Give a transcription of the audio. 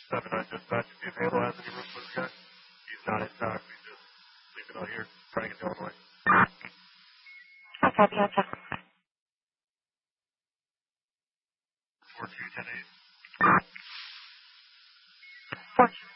7-9 dispatch. If the available has any room for this guy, he's not in time. We just leave it out here. Trying to get the other way. Okay, gotcha. 4210-8. 42.